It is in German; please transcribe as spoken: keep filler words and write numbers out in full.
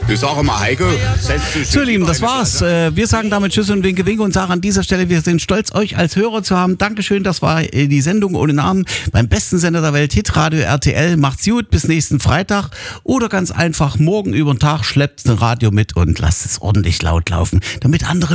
Ich sage mal, Heike, setz dich. So, ihr Lieben, das war's. Wir sagen damit Tschüss und winke, winke und sagen an dieser Stelle, wir sind stolz, euch als Hörer zu haben. Dankeschön, das war die Sendung ohne Namen beim besten Sender der Welt, Hitradio R T L. Macht's gut, bis nächsten Freitag oder ganz einfach morgen über den Tag schleppt ein Radio mit und lasst es ordentlich laut laufen, damit andere